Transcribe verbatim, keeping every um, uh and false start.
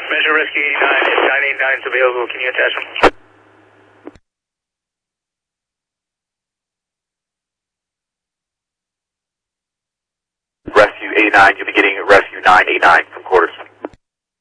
Measure Rescue eighty-nine, if nine eighty-nine is available, can you attach them? Rescue eighty-nine, you'll be getting Rescue nine eighty-nine from quarters.